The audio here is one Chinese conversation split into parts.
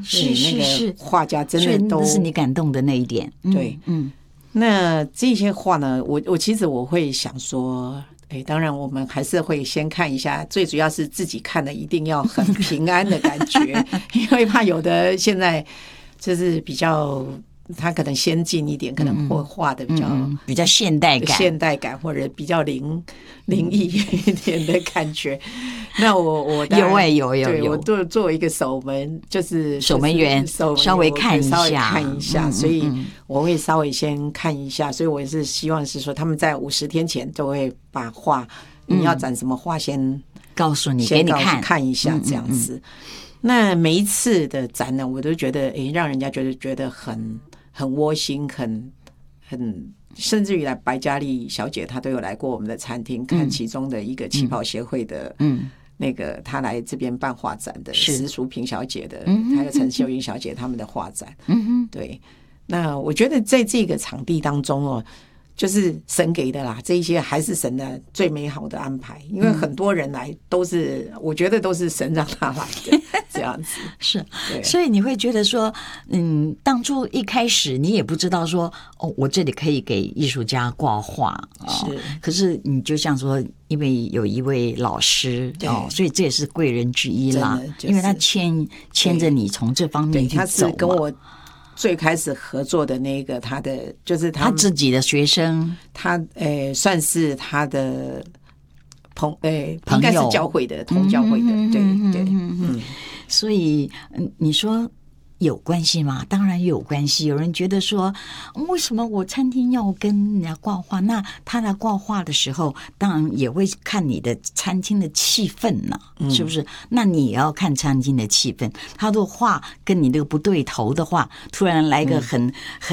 是那个画家真的都， 这是你感动的那一点。 对，那这些画呢，我其实我会想说，当然我们还是会先看一下，最主要是自己看的一定要很平安的感觉，因为怕有的现在就是比较。他可能先进一点，可能会画的比较现代感，或者比较灵异一点的感觉。那我有对我作为一个守门，就是守门员，稍微看一下， 所以我会稍微先看一下。所以我也是希望是说，他们在50天前都会把画，你要展什么画先告诉你，给你看一下这样子。那每一次的展览，我都觉得让人家觉得很窝心，很，甚至于来白嘉丽小姐，她都有来过我们的餐厅看其中的一个旗袍协会的，那个她来这边办画展的石淑萍小姐的，还有陈秀英小姐他们的画展，对。那我觉得在这个场地当中哦，就是神给的啦，这一些还是神的最美好的安排，因为很多人来都是，我觉得都是神让他来的这样子。 是，所以你会觉得说，当初一开始你也不知道说，我这里可以给艺术家挂画， 是， 可是你就像说，因为有一位老师所以这也是贵人之一啦，因为他牵着你从这方面去走嘛。他是跟我最开始合作的那个，他的就是他自己的学生， 他算是他的应该是教会的同教会的，对， 所以你说有关系吗？当然有关系。有人觉得说，为什么我餐厅要跟人家挂画？那他来挂画的时候，当然也会看你的餐厅的气氛呢，是不是？那你也要看餐厅的气氛。他的画跟你那个不对头的话，突然来个很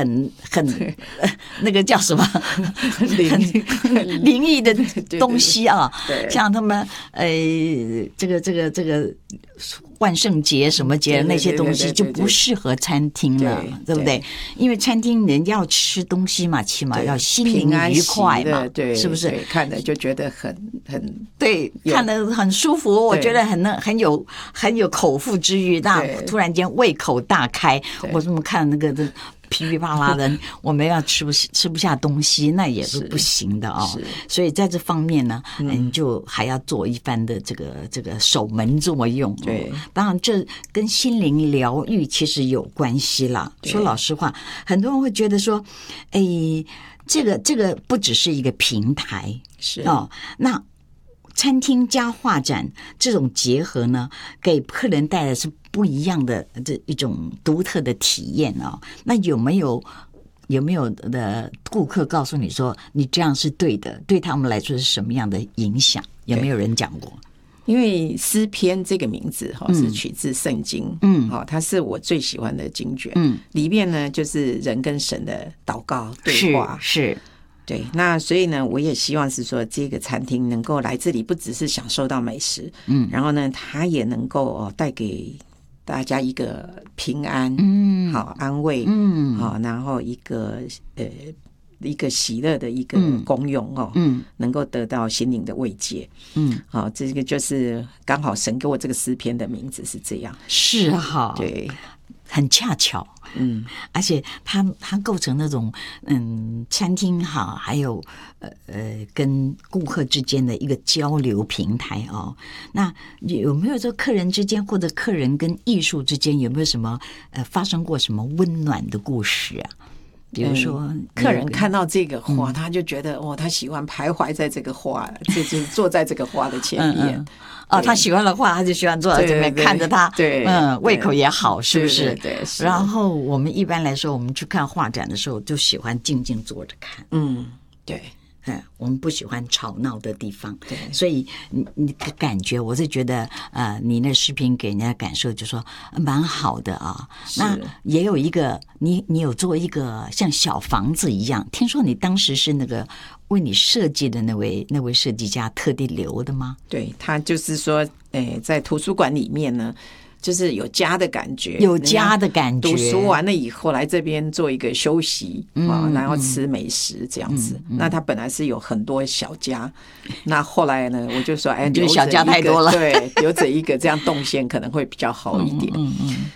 那个叫什么很灵异的东西啊，像他们这个。万圣节什么节那些东西就不适合餐厅了，对不对？因为餐厅人要吃东西嘛，起码要心灵愉快嘛， 对， 是不是？ 看的就觉得很对，看得很舒服，我觉得很有口腹之欲，那突然间胃口大开，我这么看那个噼里啪啦的，我们要吃不下东西，那也是不行的哦。所以在这方面呢，你就还要做一番的这个守门作用。 对， 当然这跟心灵疗愈其实有关系啦。说老实话，很多人会觉得说，这个不只是一个平台， 是那餐厅加画展这种结合呢，给客人带来是不一样的这一种独特的体验哦。那有没有的顾客告诉你说，你这样是对的，对他们来说是什么样的影响？有没有人讲过？ 因为诗篇这个名字是取自圣经，它是我最喜欢的经卷，里面呢就是人跟神的祷告对话， 是。 对，那所以呢，我也希望是说，这个餐厅能够来这里，不只是享受到美食，然后呢，它也能够带给大家一个平安，好安慰，好，然后一个喜乐的一个功用能够得到心灵的慰藉，好，这个就是刚好神给我这个诗篇的名字是这样， 是哈， 对。 很恰巧，而且它构成那种餐厅哈，还有跟顾客之间的一个交流平台哦。那有没有说客人之间或者客人跟艺术之间有没有什么发生过什么温暖的故事啊？比如说， 客人看到这个画，他就觉得他喜欢徘徊在这个画，就是坐在这个画的前面。 他喜欢的画，他就喜欢坐在这边看着他，胃口也好，是不是？ 对。 然后我们一般来说，我们去看画展的时候，就喜欢静静坐着看。 对。 我们不喜欢吵闹的地方，所以你的感觉，我是觉得你那视频给人家感受就说蛮好的啊。那也有一个你有做一个像小房子一样，听说你当时是那个为你设计的那位设计家特地留的吗？ 对，他就是说，在图书馆里面呢。就是有家的感觉，读书完了以后来这边做一个休息然后吃美食这样子。那他本来是有很多小家，那后来呢，我就说， 小家太多了， 对，留着一个这样动线可能会比较好一点。